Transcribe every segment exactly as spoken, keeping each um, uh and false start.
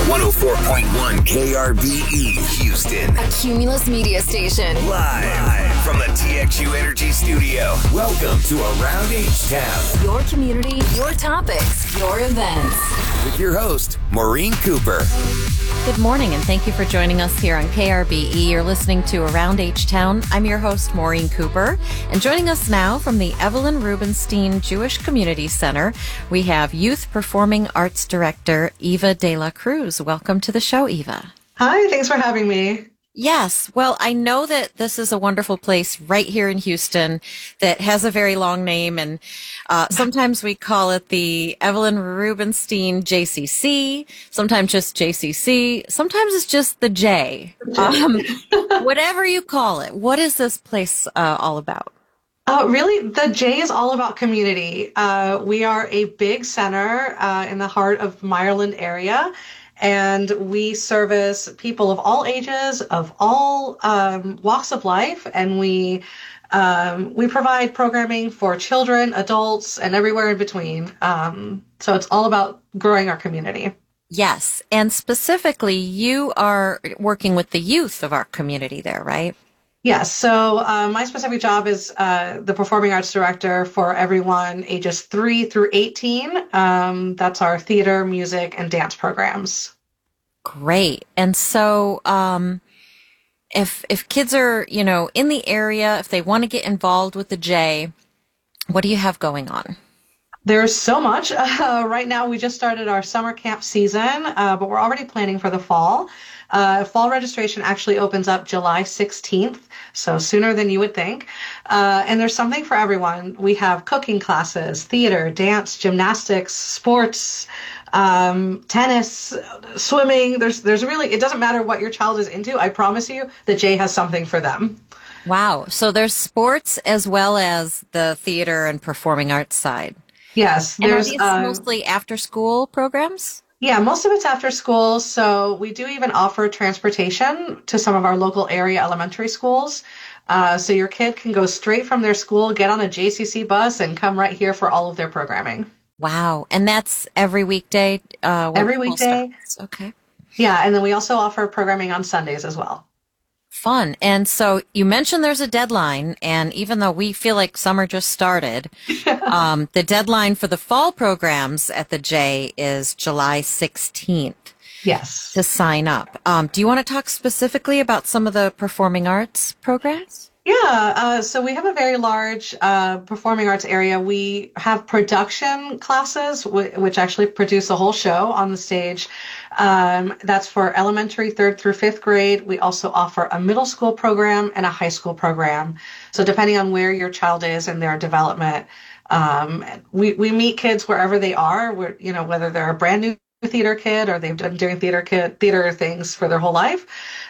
one oh four point one K R B E Houston. A Cumulus media station. Live from the T X U Energy Studio. Welcome to Around H-Town. Your community, your topics, your events. With your host, Maureen Cooper. Good morning, and thank you for joining us here on K R B E. You're listening to Around H-Town. I'm your host, Maureen Cooper. And joining us now from the Evelyn Rubenstein Jewish Community Center, we have Youth Performing Arts Director Eva De La Cruz. Welcome to the show, Eva. Hi, thanks for having me. Yes. Well, I know that this is a wonderful place right here in Houston that has a very long name, and uh, sometimes we call it the Evelyn Rubenstein J C C, sometimes just J C C, sometimes it's just the J. Um, whatever you call it, what is this place uh, all about? Uh, really, the J is all about community. Uh, we are a big center uh, in the heart of Meyerland area. And we service people of all ages, of all um, walks of life, and we um, we provide programming for children, adults, and everywhere in between. Um, so it's all about growing our community. Yes, and specifically, you are working with the youth of our community there, right? Yes. So uh, my specific job is uh, the Performing Arts Director for everyone ages three through eighteen. Um, that's our theater, music, and dance programs. Great. And so um, if if kids are, you know, in the area, if they want to get involved with the J, what do you have going on? There's so much. Uh, right now, we just started our summer camp season, uh, but we're already planning for the fall. Uh, fall registration actually opens up July sixteenth, so sooner than you would think. Uh, and there's something for everyone. We have cooking classes, theater, dance, gymnastics, sports, um, tennis, swimming. There's, there's really, it doesn't matter what your child is into. I promise you, the J has something for them. Wow. So there's sports as well as the theater and performing arts side. Yes. And there's are these uh, mostly after school programs? Yeah, most of it's after school. So we do even offer transportation to some of our local area elementary schools. Uh, so your kid can go straight from their school, get on a J C C bus, and come right here for all of their programming. Wow. And that's every weekday? Uh, every weekday. Okay. Yeah, and then we also offer programming on Sundays as well. Fun. And so you mentioned there's a deadline, and even though we feel like summer just started, um, the deadline for the fall programs at the J is July sixteenth. Yes. To sign up. Um, do you want to talk specifically about some of the performing arts programs? Yeah, uh, so we have a very large uh, performing arts area. We have production classes, w- which actually produce a whole show on the stage. Um, that's for elementary, third through fifth grade. We also offer a middle school program and a high school program. So depending on where your child is in their development, um, we, we meet kids wherever they are, where, you know, whether they're a brand new theater kid or they've been doing theater kid, theater things for their whole life.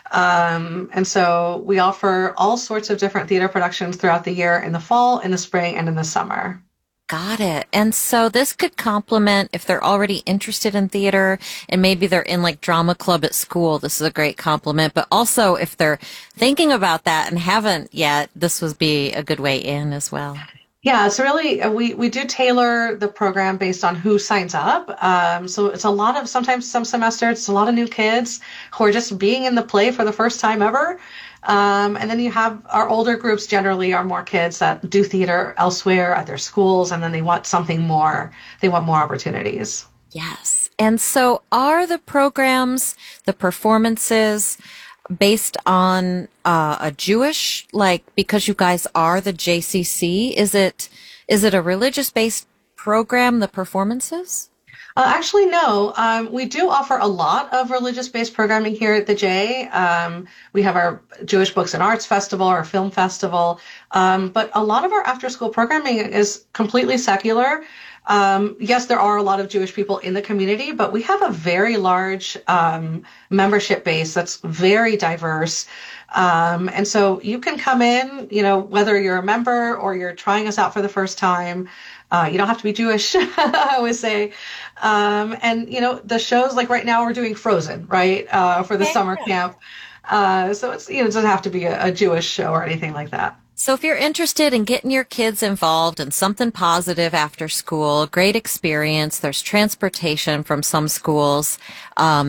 Um, and so we offer all sorts of different theater productions throughout the year in the fall, in the spring, and in the summer. Got it. And so this could complement if they're already interested in theater and maybe they're in like drama club at school. This is a great compliment. But also if they're thinking about that and haven't yet, this would be a good way in as well. Yeah, it's really, we, we do tailor the program based on who signs up. Um, so it's a lot of, sometimes some semesters, it's a lot of new kids who are just being in the play for the first time ever. Um, and then you have our older groups generally are more kids that do theater elsewhere at their schools, and then they want something more. They want more opportunities. Yes. And so are the programs, the performances, based on uh, a Jewish, like, because you guys are the J C C, is it is it a religious-based program, the performances? Uh, actually, no. Um, we do offer a lot of religious-based programming here at the J. Um, we have our Jewish Books and Arts Festival, our film festival, um, but a lot of our after-school programming is completely secular. Um, yes, there are a lot of Jewish people in the community, but we have a very large um, membership base that's very diverse. Um, and so you can come in, you know, whether you're a member or you're trying us out for the first time. Uh, you don't have to be Jewish, I always say. Um, and, you know, the shows, like right now we're doing Frozen, right, uh, for the Okay. summer camp. Uh, so it's, you know, it doesn't have to be a, a Jewish show or anything like that. So if you're interested in getting your kids involved in something positive after school, great experience, there's transportation from some schools. Um,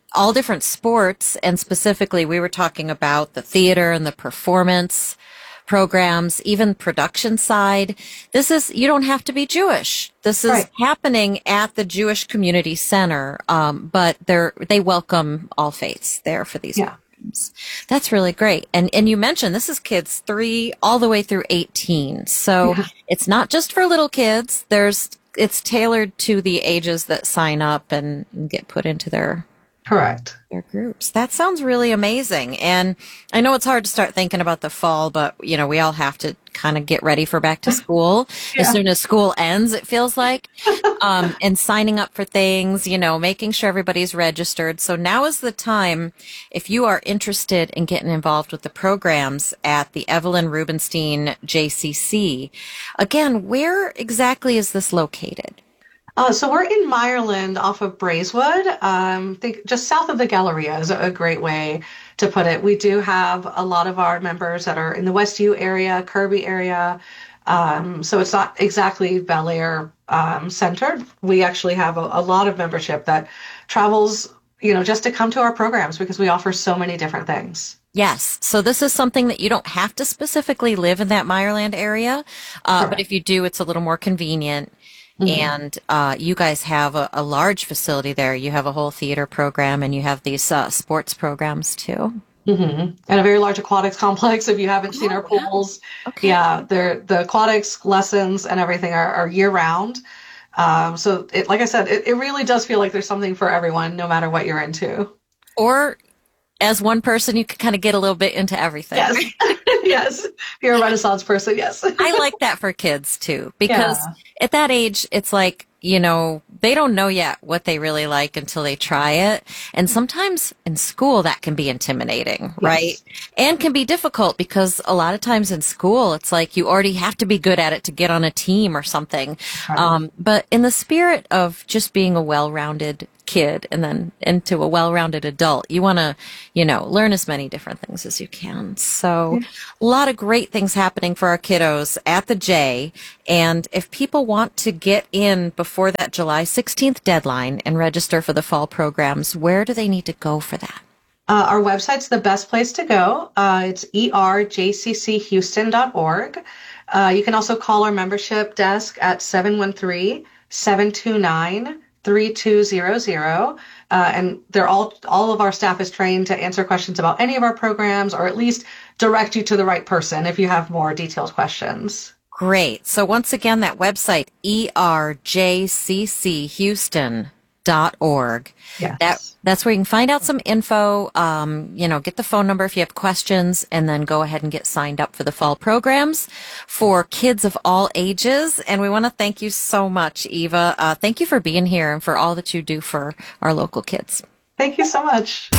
all different sports, and specifically we were talking about the theater and the performance programs, even production side. This is, you don't have to be Jewish. This is right. happening at the Jewish Community Center, um, but they're, they welcome all faiths there for these yeah. programs. That's really great. And and you mentioned this is kids three all the way through eighteen. So yeah. it's not just for little kids. There's it's tailored to the ages that sign up and, and get put into their Correct. Their groups. That sounds really amazing. And I know it's hard to start thinking about the fall, but you know, we all have to kind of get ready for back to school yeah. as soon as school ends, it feels like, um, and signing up for things, you know, making sure everybody's registered. So now is the time, if you are interested in getting involved with the programs at the Evelyn Rubenstein J C C. Again, where exactly is this located? Uh, so we're in Meyerland off of Braeswood. Um, think just south of the Galleria is a great way to put it. We do have a lot of our members that are in the West U area, Kirby area. Um, so it's not exactly Bel Air um, centered. We actually have a, a lot of membership that travels, you know, just to come to our programs because we offer so many different things. Yes. So this is something that you don't have to specifically live in that Meyerland area. Uh, but if you do, it's a little more convenient. Mm-hmm. And uh, you guys have a, a large facility there. You have a whole theater program, and you have these uh, sports programs too. Mm-hmm. And a very large aquatics complex. If you haven't seen oh, our pools, okay. yeah, they're, the aquatics lessons and everything are, are year round. Um, so, it, like I said, it, it really does feel like there's something for everyone, no matter what you're into. Or as one person, you can kind of get a little bit into everything. Yes. Yes. If you're a Renaissance person, yes. I like that for kids too, because yeah. at that age, it's like, you know, they don't know yet what they really like until they try it. And sometimes in school that can be intimidating, yes. right? And can be difficult because a lot of times in school, it's like you already have to be good at it to get on a team or something. Right. Um, but in the spirit of just being a well-rounded kid and then into a well-rounded adult, you want to, you know, learn as many different things as you can. So a lot of great things happening for our kiddos at the J. And if people want to get in before that July sixteenth deadline and register for the fall programs, where do they need to go for that? Uh, our website's the best place to go. Uh, it's e r j c c houston dot org. Uh, you can also call our membership desk at seven one three, seven two nine, three two zero zero. Uh, and they're all, all of our staff is trained to answer questions about any of our programs, or at least direct you to the right person if you have more detailed questions. Great. So once again, that website, e r j c c houston dot org. Yes. That, that's where you can find out some info, um, you know, get the phone number if you have questions, and then go ahead and get signed up for the fall programs for kids of all ages. And we want to thank you so much, Eva. Uh, thank you for being here and for all that you do for our local kids. Thank you so much.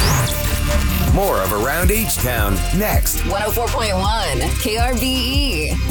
More of Around H-Town next. one oh four point one K R B E.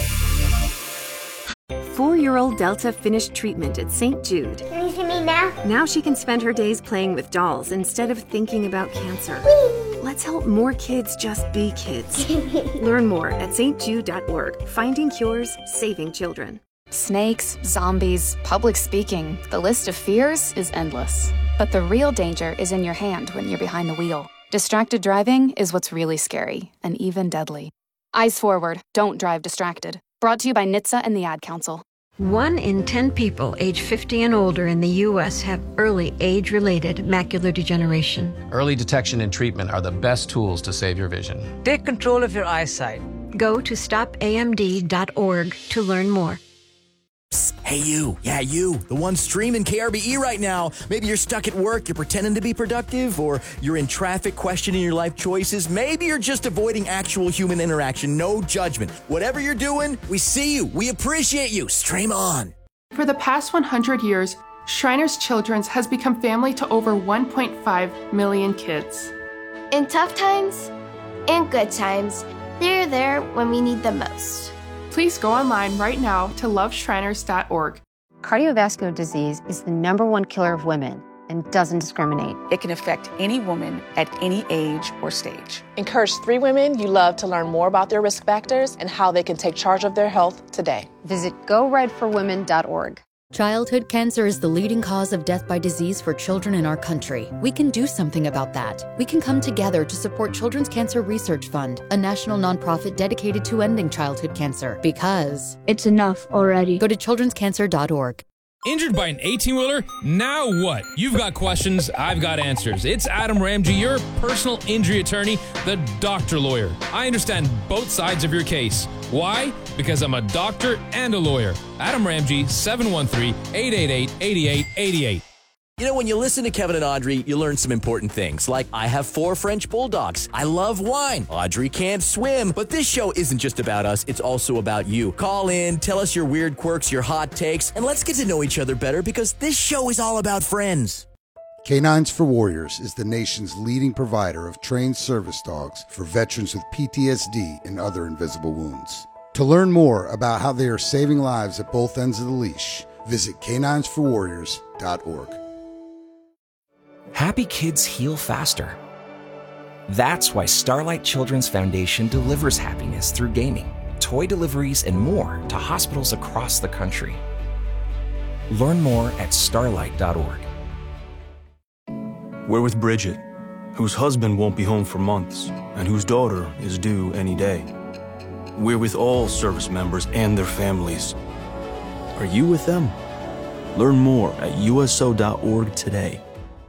Four-year-old Delta finished treatment at Saint Jude. Can you see me now? Now she can spend her days playing with dolls instead of thinking about cancer. Whee! Let's help more kids just be kids. Learn more at s t jude dot org. Finding cures, saving children. Snakes, zombies, public speaking. The list of fears is endless. But the real danger is in your hand when you're behind the wheel. Distracted driving is what's really scary and even deadly. Eyes forward. Don't drive distracted. Brought to you by N H T S A and the Ad Council. One in ten people age fifty and older in the U S have early age-related macular degeneration. Early detection and treatment are the best tools to save your vision. Take control of your eyesight. Go to stop a m d dot org to learn more. Hey you, yeah you, the one streaming K R B E right now. Maybe you're stuck at work, you're pretending to be productive, or you're in traffic questioning your life choices. Maybe you're just avoiding actual human interaction, no judgment. Whatever you're doing, we see you, we appreciate you. Stream on. For the past one hundred years, Shriners Children's has become family to over one point five million kids. In tough times and good times, they're there when we need them most. Please go online right now to love shriners dot org. Cardiovascular disease is the number one killer of women and doesn't discriminate. It can affect any woman at any age or stage. Encourage three women you love to learn more about their risk factors and how they can take charge of their health today. Visit go red for women dot org. Childhood cancer is the leading cause of death by disease for children in our country. We can do something about that. We can come together to support Children's Cancer Research Fund, a national nonprofit dedicated to ending childhood cancer. Because it's enough already. Go to children's cancer dot org. Injured by an eighteen-wheeler? Now what? You've got questions, I've got answers. It's Adam Ramsey, your personal injury attorney, the doctor lawyer. I understand both sides of your case. Why? Because I'm a doctor and a lawyer. Adam Ramsey, seven one three, eight eight eight, eight eight eight eight. You know, when you listen to Kevin and Audrey, you learn some important things, like I have four French bulldogs. I love wine. Audrey can't swim. But this show isn't just about us. It's also about you. Call in, tell us your weird quirks, your hot takes, and let's get to know each other better because this show is all about friends. Canines for Warriors is the nation's leading provider of trained service dogs for veterans with P T S D and other invisible wounds. To learn more about how they are saving lives at both ends of the leash, visit canines for warriors dot org. Happy kids heal faster. That's why Starlight Children's Foundation delivers happiness through gaming, toy deliveries, and more to hospitals across the country. Learn more at starlight dot org. We're with Bridget, whose husband won't be home for months and whose daughter is due any day. We're with all service members and their families. Are you with them? Learn more at U S O dot org today.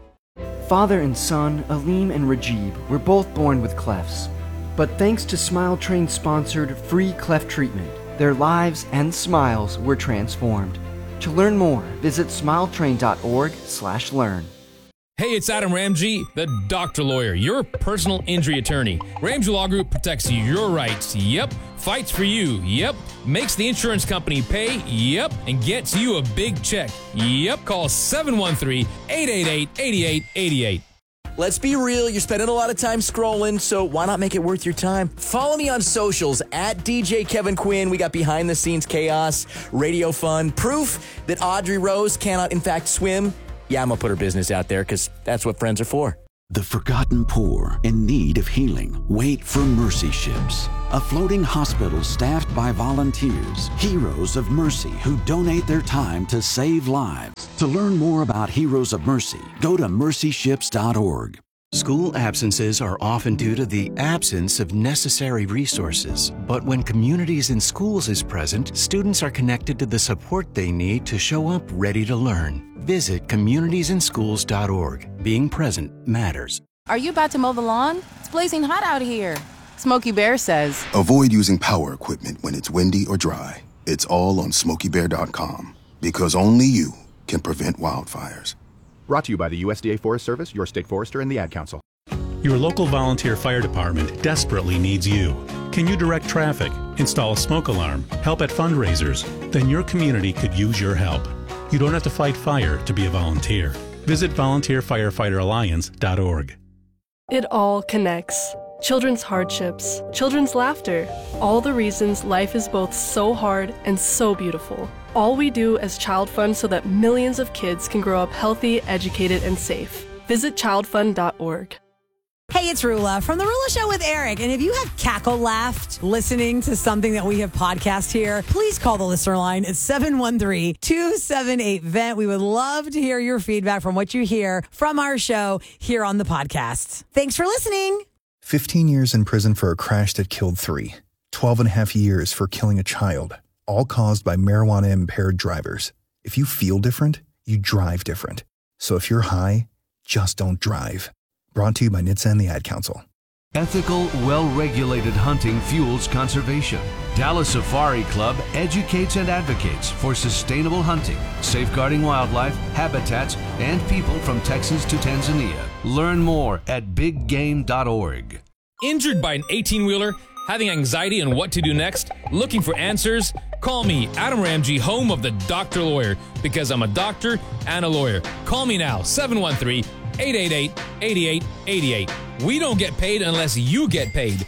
Father and son, Aleem and Rajib, were both born with clefts. But thanks to Smile Train-sponsored free cleft treatment, their lives and smiles were transformed. To learn more, visit smile train dot org slash learn. Hey, it's Adam Ramsey, the doctor lawyer, your personal injury attorney. Ramsey Law Group protects your rights, yep. Fights for you, yep. Makes the insurance company pay, yep. And gets you a big check, yep. Call seven one three, eight eight eight, eight eight eight eight. Let's be real, you're spending a lot of time scrolling, so why not make it worth your time? Follow me on socials, at D J Kevin Quinn. We got behind-the-scenes chaos, radio fun, proof that Audrey Rose cannot, in fact, swim. Yeah, I'm going to put her business out there because that's what friends are for. The forgotten poor in need of healing wait for Mercy Ships, a floating hospital staffed by volunteers, heroes of mercy who donate their time to save lives. To learn more about Heroes of Mercy, go to mercy ships dot org. School absences are often due to the absence of necessary resources. But when Communities in Schools is present, students are connected to the support they need to show up ready to learn. Visit communities in schools dot org. Being present matters. Are you about to mow the lawn? It's blazing hot out here. Smokey Bear says, avoid using power equipment when it's windy or dry. It's all on smokey bear dot com. Because only you can prevent wildfires. Brought to you by the U S D A Forest Service, your state forester, and the Ad Council. Your local volunteer fire department desperately needs you. Can you direct traffic, install a smoke alarm, help at fundraisers? Then your community could use your help. You don't have to fight fire to be a volunteer. Visit volunteer firefighter alliance dot org. It all connects. Children's hardships, children's laughter, all the reasons life is both so hard and so beautiful. All we do as Child Fund so that millions of kids can grow up healthy, educated, and safe. Visit child fund dot org. Hey, it's Rula from The Rula Show with Eric. And if you have cackle laughed listening to something that we have podcast here, please call the listener line at seven one three, two seven eight, V E N T. We would love to hear your feedback from what you hear from our show here on the podcast. Thanks for listening. fifteen years in prison for a crash that killed three. twelve and a half years for killing a child. All caused by marijuana-impaired drivers. If you feel different, you drive different. So if you're high, just don't drive. Brought to you by N H T S A and the Ad Council. Ethical, well-regulated hunting fuels conservation. Dallas Safari Club educates and advocates for sustainable hunting, safeguarding wildlife, habitats, and people from Texas to Tanzania. Learn more at big game dot org. Injured by an eighteen-wheeler? Having anxiety on what to do next? Looking for answers? Call me, Adam Ramsey, home of the doctor lawyer, because I'm a doctor and a lawyer. Call me now, seven one three, eight eight eight, eight eight eight eight. We don't get paid unless you get paid.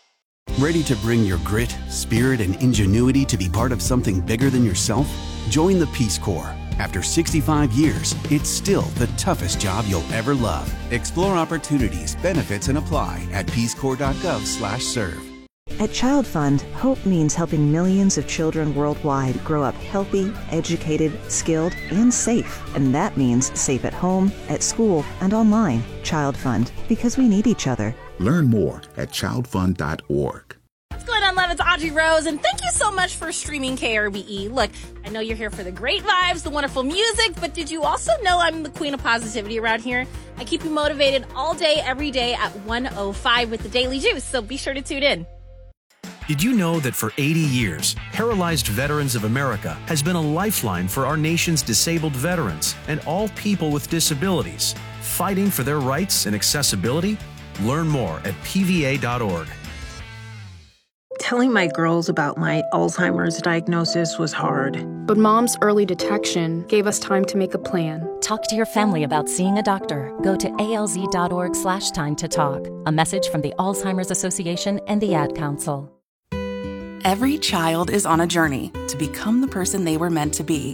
Ready to bring your grit, spirit, and ingenuity to be part of something bigger than yourself? Join the Peace Corps. After sixty-five years, it's still the toughest job you'll ever love. Explore opportunities, benefits, and apply at peace corps dot gov slash serve. At Child Fund, hope means helping millions of children worldwide grow up healthy, educated, skilled, and safe. And that means safe at home, at school, and online. Child Fund, because we need each other. Learn more at child fund dot org. What's going on, love? It's Audrey Rose, and thank you so much for streaming K R B E. Look, I know you're here for the great vibes, the wonderful music, but did you also know I'm the queen of positivity around here? I keep you motivated all day, every day at one oh five with the Daily Juice, so be sure to tune in. Did you know that for eighty years, Paralyzed Veterans of America has been a lifeline for our nation's disabled veterans and all people with disabilities, fighting for their rights and accessibility? Learn more at P V A dot org. Telling my girls about my Alzheimer's diagnosis was hard. But Mom's early detection gave us time to make a plan. Talk to your family about seeing a doctor. Go to A L Z dot org slash time to talk. A message from the Alzheimer's Association and the Ad Council. Every child is on a journey to become the person they were meant to be.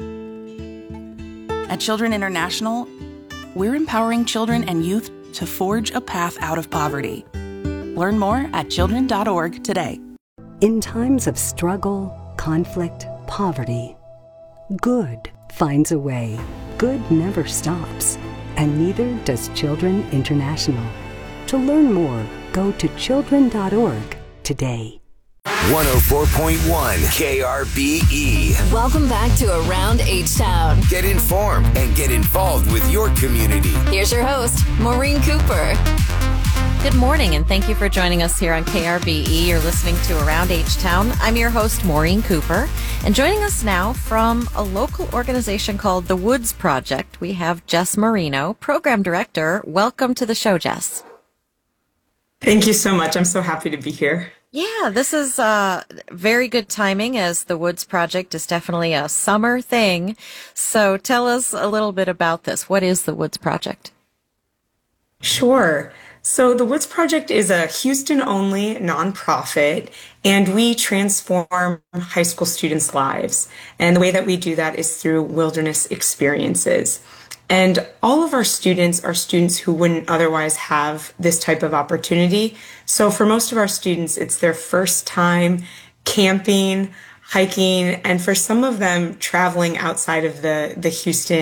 At Children International, we're empowering children and youth to forge a path out of poverty. Learn more at children dot org today. In times of struggle, conflict, poverty, good finds a way. Good never stops, and neither does Children International. To learn more, go to children dot org today. one oh four point one K R B E. Welcome back to Around H-Town. Get informed and get involved with your community. Here's your host, Maureen Cooper. Good morning, and thank you for joining us here on K R B E. You're listening to Around H-Town. I'm your host, Maureen Cooper. And joining us now from a local organization called The Woods Project, we have Jess Marino, Program Director. Welcome to the show, Jess. Thank you so much. I'm so happy to be here. Yeah, this is uh, very good timing, as the Woods Project is definitely a summer thing. So tell us a little bit about this. What is the Woods Project? Sure. So the Woods Project is a Houston-only nonprofit, and we transform high school students' lives. And the way that we do that is through wilderness experiences. And all of our students are students who wouldn't otherwise have this type of opportunity. So for most of our students, it's their first time camping, hiking, and for some of them, traveling outside of the, the Houston